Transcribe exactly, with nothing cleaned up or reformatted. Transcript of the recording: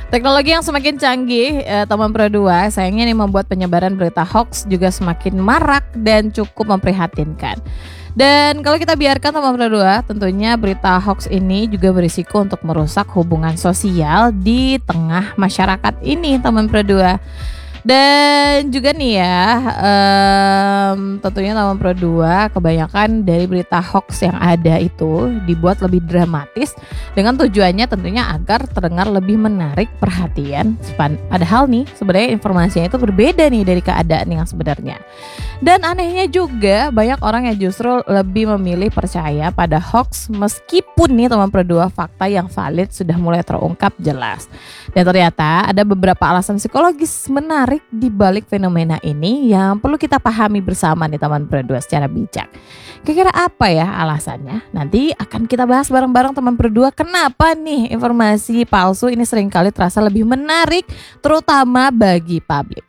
Teknologi yang semakin canggih, eh, teman Pro dua, sayangnya ini membuat penyebaran berita hoax juga semakin marak dan cukup memprihatinkan. Dan kalau kita biarkan teman Pro dua, tentunya berita hoax ini juga berisiko untuk merusak hubungan sosial di tengah masyarakat ini teman Pro dua. Dan juga nih ya, um, tentunya teman Pro dua, kebanyakan dari berita hoax yang ada itu dibuat lebih dramatis dengan tujuannya tentunya agar terdengar lebih menarik perhatian. Padahal nih sebenarnya informasinya itu berbeda nih dari keadaan yang sebenarnya. Dan anehnya juga banyak orang yang justru lebih memilih percaya pada hoax meskipun nih teman Pro dua, fakta yang valid sudah mulai terungkap jelas. Dan ternyata ada beberapa alasan psikologis menarik di balik fenomena ini yang perlu kita pahami bersama nih teman Pro dua secara bijak. Kira-kira apa ya alasannya? Nanti akan kita bahas bareng-bareng teman Pro dua, kenapa nih informasi palsu ini seringkali terasa lebih menarik terutama bagi publik.